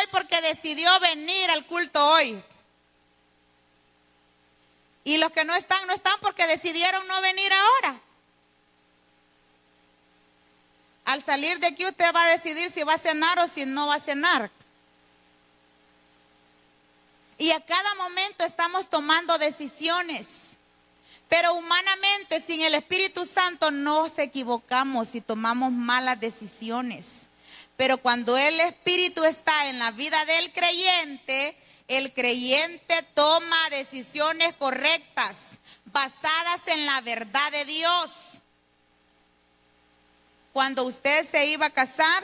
porque decidió venir al culto hoy. Y los que no están porque decidieron no venir ahora. Al salir de aquí usted va a decidir si va a cenar o si no va a cenar. Y a cada momento estamos tomando decisiones. Pero humanamente, sin el Espíritu Santo, nos equivocamos y tomamos malas decisiones. Pero cuando el Espíritu está en la vida del creyente, el creyente toma decisiones correctas, basadas en la verdad de Dios. Cuando usted se iba a casar,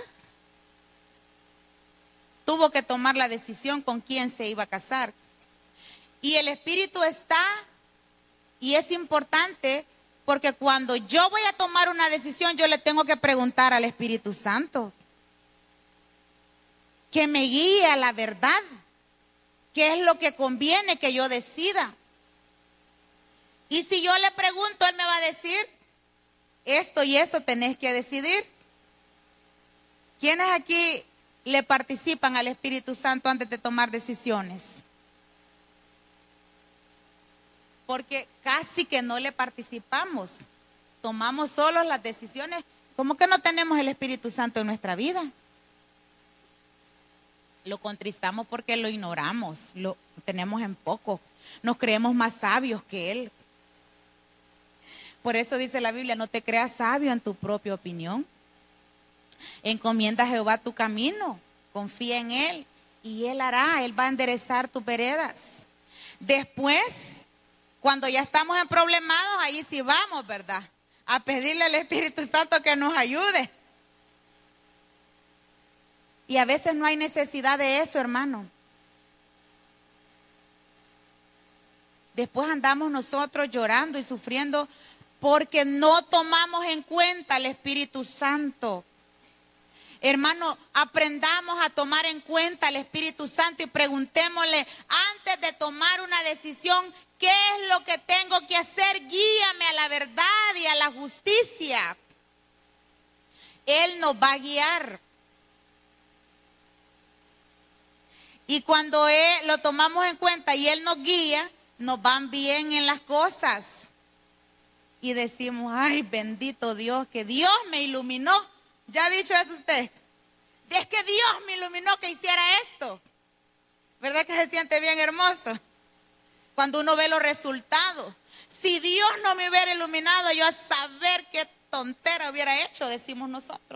tuvo que tomar la decisión con quién se iba a casar. Y el Espíritu está, y es importante, porque cuando yo voy a tomar una decisión, yo le tengo que preguntar al Espíritu Santo que me guíe a la verdad, qué es lo que conviene que yo decida. Y si yo le pregunto, él me va a decir, esto y esto tenés que decidir. ¿Quiénes aquí le participan al Espíritu Santo antes de tomar decisiones? Porque casi que no le participamos. Tomamos solo las decisiones. ¿Cómo que no tenemos el Espíritu Santo en nuestra vida? Lo contristamos porque lo ignoramos, lo tenemos en poco. Nos creemos más sabios que Él. Por eso dice la Biblia, no te creas sabio en tu propia opinión. Encomienda a Jehová tu camino, confía en Él y Él hará, Él va a enderezar tus veredas. Después, cuando ya estamos en problemados, ahí sí vamos, ¿verdad? A pedirle al Espíritu Santo que nos ayude. Y a veces no hay necesidad de eso, hermano. Después andamos nosotros llorando y sufriendo porque no tomamos en cuenta al Espíritu Santo. Hermano, aprendamos a tomar en cuenta al Espíritu Santo y preguntémosle antes de tomar una decisión, ¿qué es lo que tengo que hacer? Guíame a la verdad y a la justicia. Él nos va a guiar. Y cuando lo tomamos en cuenta y Él nos guía, nos van bien en las cosas. Y decimos, ay, bendito Dios, que Dios me iluminó. ¿Ya ha dicho eso usted? Es que Dios me iluminó que hiciera esto. ¿Verdad que se siente bien hermoso? Cuando uno ve los resultados. Si Dios no me hubiera iluminado, yo a saber qué tontera hubiera hecho, decimos nosotros.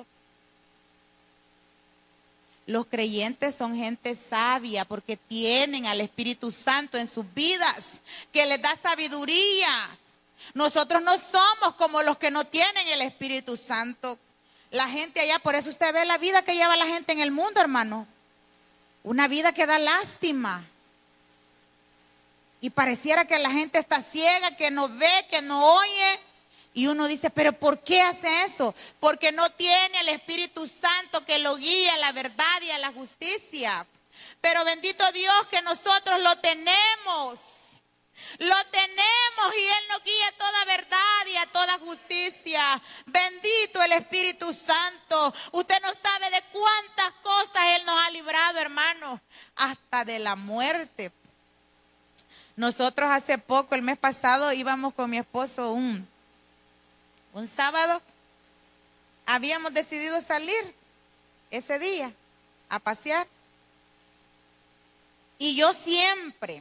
Los creyentes son gente sabia porque tienen al Espíritu Santo en sus vidas, que les da sabiduría. Nosotros no somos como los que no tienen el Espíritu Santo. La gente allá, por eso usted ve la vida que lleva la gente en el mundo, hermano. Una vida que da lástima. Y pareciera que la gente está ciega, que no ve, que no oye. Y uno dice, ¿pero por qué hace eso? Porque no tiene el Espíritu Santo que lo guía a la verdad y a la justicia. Pero bendito Dios que nosotros lo tenemos. Lo tenemos y Él nos guía a toda verdad y a toda justicia. Bendito el Espíritu Santo. Usted no sabe de cuántas cosas Él nos ha librado, hermano. Hasta de la muerte. Nosotros hace poco, el mes pasado, íbamos con mi esposo un sábado. Habíamos decidido salir ese día a pasear. Y yo siempre,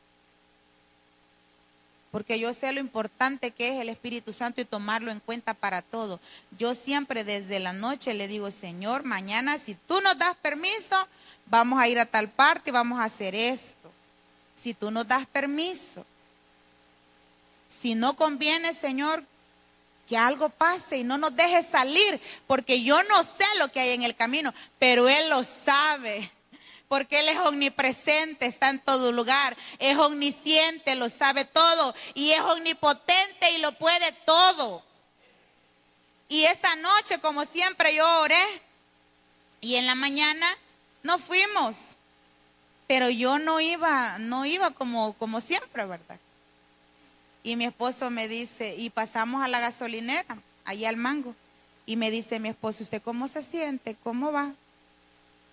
porque yo sé lo importante que es el Espíritu Santo y tomarlo en cuenta para todo. Yo siempre desde la noche le digo, Señor, mañana si tú nos das permiso, vamos a ir a tal parte y vamos a hacer esto. Si tú nos das permiso. Si no conviene, Señor, que algo pase y no nos deje salir, porque yo no sé lo que hay en el camino, pero Él lo sabe. Porque Él es omnipresente, está en todo lugar, es omnisciente, lo sabe todo y es omnipotente y lo puede todo. Y esa noche, como siempre, yo oré y en la mañana nos fuimos, pero yo no iba como siempre, ¿verdad? Y mi esposo me dice, y pasamos a la gasolinera, allá al Mango, y me dice mi esposo, ¿usted cómo se siente? ¿Cómo va?